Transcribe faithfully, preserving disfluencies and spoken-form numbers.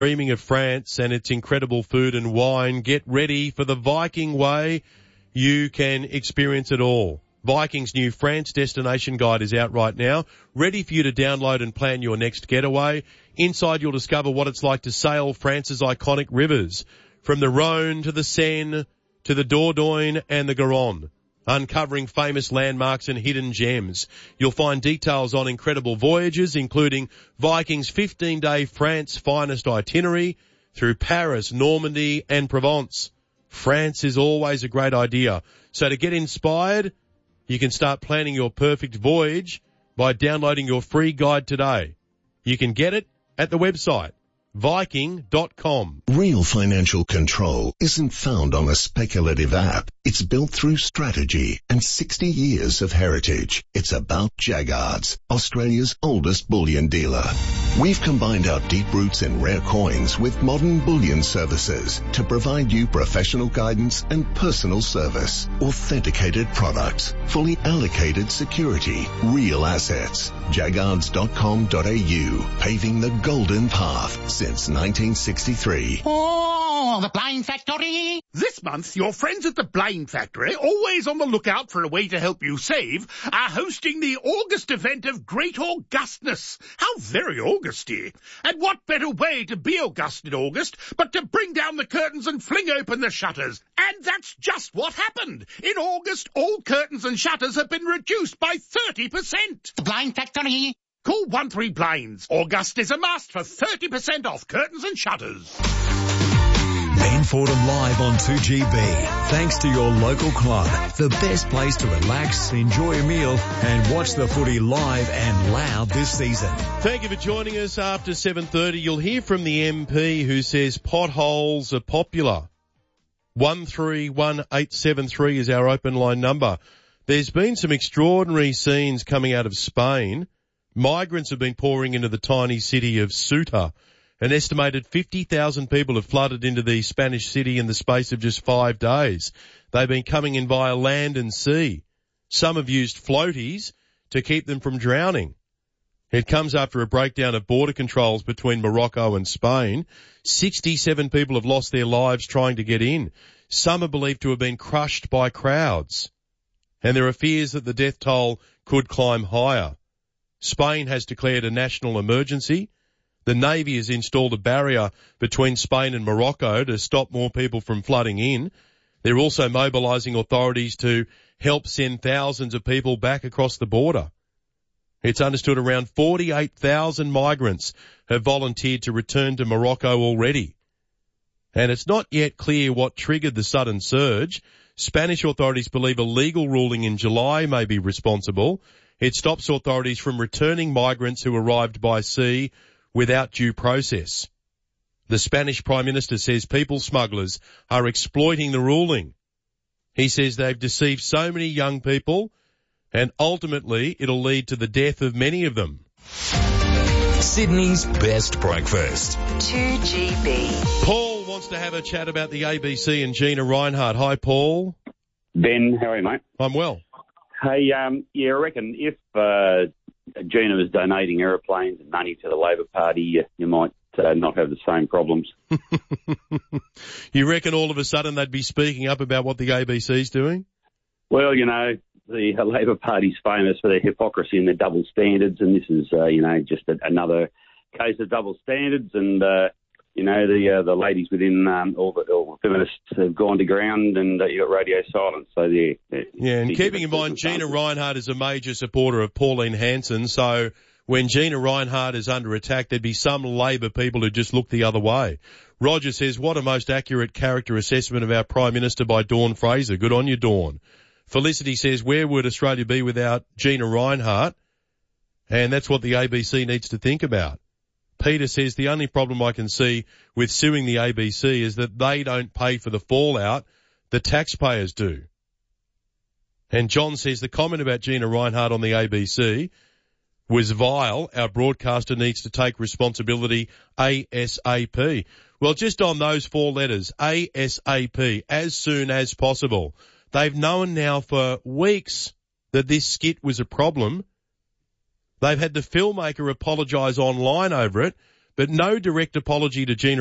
Dreaming of France and its incredible food and wine, get ready for the Viking way. You can experience it all. Viking's new France destination guide is out right now, ready for you to download and plan your next getaway. Inside you'll discover what it's like to sail France's iconic rivers, from the Rhone to the Seine to the Dordogne and the Garonne, uncovering famous landmarks and hidden gems. You'll find details on incredible voyages, including Viking's fifteen-day France finest itinerary through Paris, Normandy and Provence. France is always a great idea. So to get inspired, you can start planning your perfect voyage by downloading your free guide today. You can get it at the website Viking dot com. Real financial control isn't found on a speculative app. It's built through strategy and sixty years of heritage. It's about Jaggards, Australia's oldest bullion dealer. We've combined our deep roots in rare coins with modern bullion services to provide you professional guidance and personal service. Authenticated products, fully allocated security, real assets. Jaggards dot com dot a u, paving the golden path since nineteen sixty-three. Oh, the Blind Factory! This month, your friends at the Blind Factory, always on the lookout for a way to help you save, are hosting the August event of Great Augustness. How very Augusty! And what better way to be August in August but to bring down the curtains and fling open the shutters? And that's just what happened. In August, all curtains and shutters have been reduced by thirty percent. The Blind Factory! Call one three Blinds. August is a must for thirty percent off curtains and shutters. Ben Fordham live on two G B. Thanks to your local club. The best place to relax, enjoy a meal and watch the footy live and loud this season. Thank you for joining us after seven thirty. You'll hear from the M P who says potholes are popular. one three one eight seven three is our open line number. There's been some extraordinary scenes coming out of Spain. Migrants have been pouring into the tiny city of Ceuta. An estimated fifty thousand people have flooded into the Spanish city in the space of just five days. They've been coming in via land and sea. Some have used floaties to keep them from drowning. It comes after a breakdown of border controls between Morocco and Spain. sixty-seven people have lost their lives trying to get in. Some are believed to have been crushed by crowds. And there are fears that the death toll could climb higher. Spain has declared a national emergency. The Navy has installed a barrier between Spain and Morocco to stop more people from flooding in. They're also mobilising authorities to help send thousands of people back across the border. It's understood around forty-eight thousand migrants have volunteered to return to Morocco already. And it's not yet clear what triggered the sudden surge. Spanish authorities believe a legal ruling in July may be responsible. It stops authorities from returning migrants who arrived by sea without due process. The Spanish Prime Minister says people smugglers are exploiting the ruling. He says they've deceived so many young people and ultimately it'll lead to the death of many of them. Sydney's best breakfast. two G B. Paul wants to have a chat about the A B C and Gina Rinehart. Hi, Paul. Ben, how are you, mate? I'm well. Hey, um, yeah, I reckon if uh, Gina was donating aeroplanes and money to the Labor Party, you, you might uh, not have the same problems. You reckon all of a sudden they'd be speaking up about what the A B C's doing? Well, you know, the uh, Labor Party's famous for their hypocrisy and their double standards, and this is, uh, you know, just a, another case of double standards. And, uh, you know, the uh, the ladies within um, all, the, all the feminists have gone to ground, and uh, you got radio silence. So yeah, yeah. And keeping in mind, Gina Rinehart is a major supporter of Pauline Hanson. So when Gina Rinehart is under attack, there'd be some Labor people who just look the other way. Roger says, "What a most accurate character assessment of our Prime Minister by Dawn Fraser. Good on you, Dawn." Felicity says, "Where would Australia be without Gina Rinehart?" And that's what the A B C needs to think about. Peter says, "The only problem I can see with suing the A B C is that they don't pay for the fallout, the taxpayers do." And John says, "The comment about Gina Rinehart on the A B C was vile. Our broadcaster needs to take responsibility ASAP." Well, just on those four letters, ASAP, as soon as possible. They've known now for weeks that this skit was a problem. They've had the filmmaker apologise online over it, but no direct apology to Gina